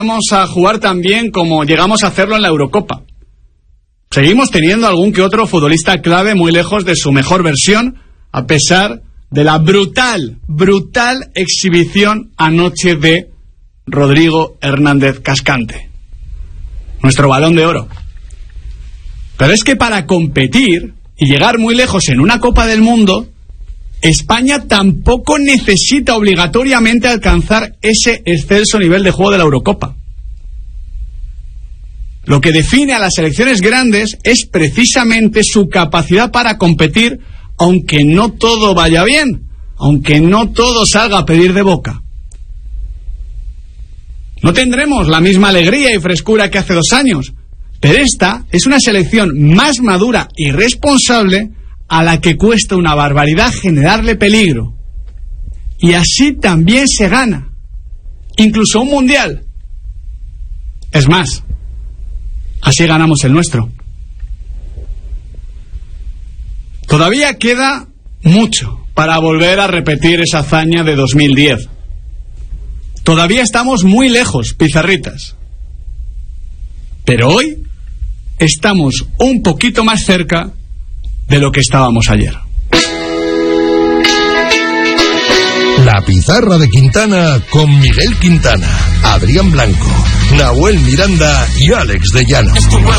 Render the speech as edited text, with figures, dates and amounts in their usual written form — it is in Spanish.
Vamos a jugar también como llegamos a hacerlo en la Eurocopa. Seguimos teniendo algún que otro futbolista clave muy lejos de su mejor versión, a pesar de la brutal exhibición anoche de Rodrigo Hernández Cascante, nuestro Balón de Oro. Pero es que para competir y llegar muy lejos en una Copa del Mundo, España tampoco necesita obligatoriamente alcanzar ese excelso nivel de juego de la Eurocopa. Lo que define a las selecciones grandes es precisamente su capacidad para competir, aunque no todo vaya bien, aunque no todo salga a pedir de boca. No tendremos la misma alegría y frescura que hace 2 años, pero esta es una selección más madura y responsable, a la que cuesta una barbaridad generarle peligro. Y así también se gana, incluso un mundial. Es más, así ganamos el nuestro. Todavía queda mucho para volver a repetir esa hazaña de 2010. Todavía estamos muy lejos, pizarritas. Pero hoy estamos un poquito más cerca de lo que estábamos ayer. La pizarra de Quintana con Miguel Quintana, Adrián Blanco, Nahuel Miranda y Alex de Llano.